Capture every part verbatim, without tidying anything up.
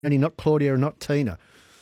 Only not Claudia and not Tina.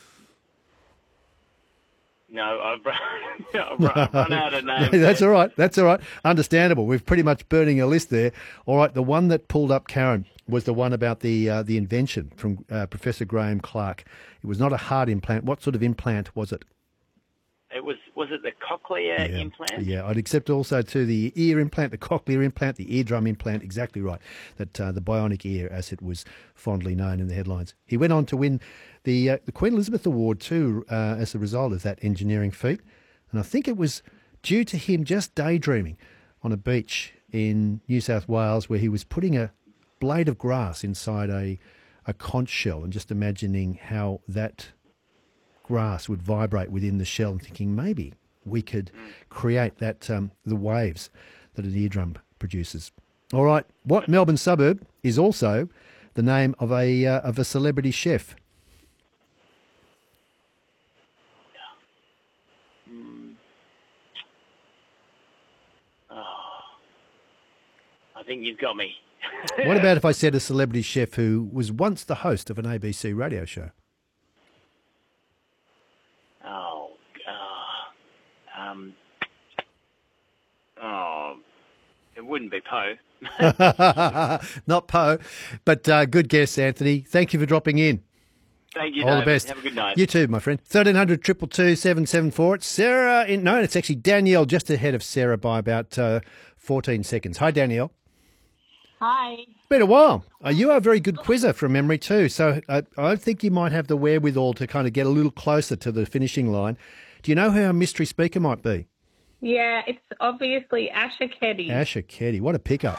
No, I've run, I've run I've run out of names. That's all right. That's all right. Understandable. We're pretty much burning a list there. All right. The one that pulled up, Karen, was the one about the uh, the invention from uh, Professor Graham Clark. It was not a heart implant. What sort of implant was it? It was, was it the cochlear Yeah. implant? Yeah, I'd accept also to the ear implant, the cochlear implant, the eardrum implant, exactly right. That uh, the bionic ear, as it was fondly known in the headlines. He went on to win the uh, the Queen Elizabeth Award too uh, as a result of that engineering feat. And I think it was due to him just daydreaming on a beach in New South Wales where he was putting a blade of grass inside a, a conch shell and just imagining how that grass would vibrate within the shell and thinking maybe we could create that um, the waves that an eardrum produces. All right, what Melbourne suburb is also the name of a uh, of a celebrity chef? Mm. Oh, I think you've got me. What about if I said a celebrity chef who was once the host of an A B C radio show? Oh, uh, um, oh, it wouldn't be Poe. Not Poe, but uh, good guess, Anthony. Thank you for dropping in. Thank you, All David. the best. Have a good night. You too, my friend. thirteen hundred, two two two, seven seven four. It's Sarah. In, no, it's actually Danielle just ahead of Sarah by about uh, fourteen seconds. Hi, Danielle. Hi. Been a while. Uh, you are a very good quizzer from memory too, so uh, I think you might have the wherewithal to kind of get a little closer to the finishing line. Do you know who our mystery speaker might be? Yeah, it's obviously Asher Keddy. Asher Keddy. What a pickup.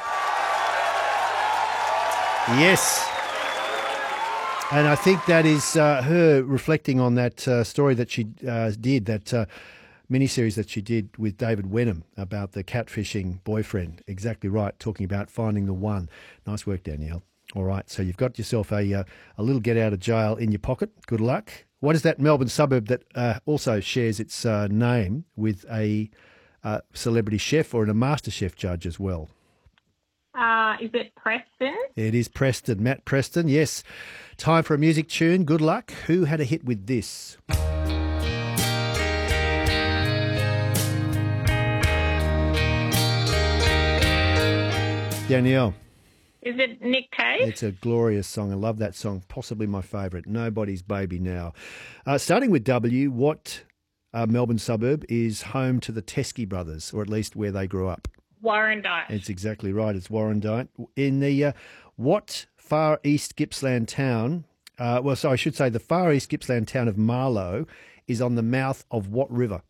Yes. And I think that is uh, her reflecting on that uh, story that she uh, did, that uh, miniseries that she did with David Wenham about the catfishing boyfriend. Exactly right, talking about finding the one. Nice work, Danielle. All right, so you've got yourself a uh, a little get out of jail in your pocket. Good luck. What is that Melbourne suburb that uh, also shares its uh, name with a uh, celebrity chef or a MasterChef judge as well? Uh, is it Preston? It is Preston, Matt Preston, yes. Time for a music tune. Good luck. Who had a hit with this? Danielle. Is it Nick Cave? It's a glorious song. I love that song. Possibly my favourite. Nobody's Baby Now. Uh, starting with W, what uh, Melbourne suburb is home to the Teskey brothers, or at least where they grew up? Warrandyte. It's exactly right. It's Warrandyte. In the uh, what far east Gippsland town, uh, well, so I should say the far east Gippsland town of Marlow is on the mouth of what river?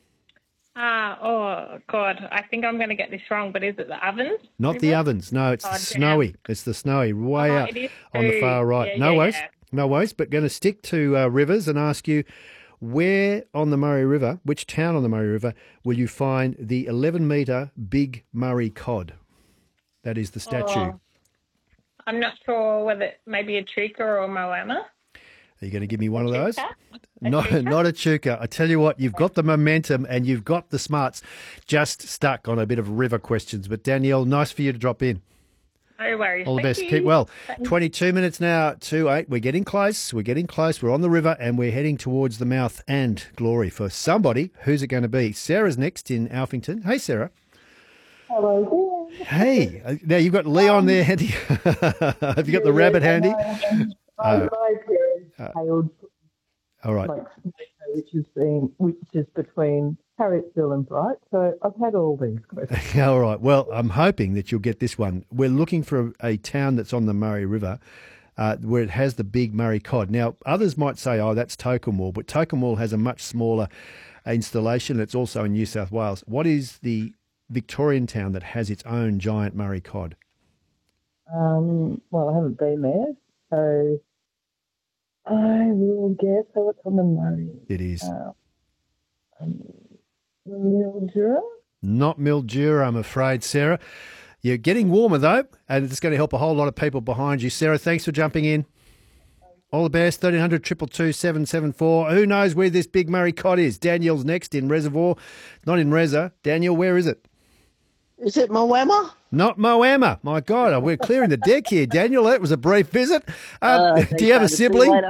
Ah, oh, God. I think I'm going to get this wrong, but is it the Ovens? Not the Ovens. No, it's Oh, the damn. Snowy. It's the Snowy, way Oh, out it is on the too. far right. Yeah, no yeah, worries. yeah. No worries, but going to stick to uh, rivers and ask you, where on the Murray River, which town on the Murray River, will you find the eleven metre Big Murray cod? That is the statue. Oh, I'm not sure whether maybe a Chuka or a Moama. Are you going to give me one of those? Chuka? A No, Chuka? not a Chuka. I tell you what, you've got the momentum and you've got the smarts, just stuck on a bit of river questions. But Danielle, nice for you to drop in. No worries. All the Thank best. you. Keep well. Thanks. twenty-two minutes now to eight. We're getting close. We're getting close. We're on the river and we're heading towards the mouth and glory for somebody. Who's it going to be? Sarah's next in Alphington. Hey, Sarah. Hello there. Hey. Uh, Now, you've got Leon there handy. Have you got the rabbit handy? My, Uh, my parents hailed All right. like which is being which is between Harrietsville and Bright. So I've had all these questions. All right. Well, I'm hoping that you'll get this one. We're looking for a, a town that's on the Murray River uh, where it has the big Murray cod. Now, others might say, oh, that's Tokemwall, but Tokemwall has a much smaller installation. It's also in New South Wales. What is the Victorian town that has its own giant Murray cod? Um, well, I haven't been there, so I will guess. So it's on the Murray. It is. Uh, um, Mildura? Not Mildura, I'm afraid, Sarah. You're getting warmer, though, and it's going to help a whole lot of people behind you. Sarah, thanks for jumping in. All the best. thirteen hundred, two two two, seven seven four. Who knows where this big Murray cod is? Danielle's next in Reservoir. Not in Reza. Daniel, where is it? Is it Moama? Not Moama. My God, we're clearing the deck here, Daniel. That was a brief visit. Um, Uh, do you have a thanks, David. See you sibling? later.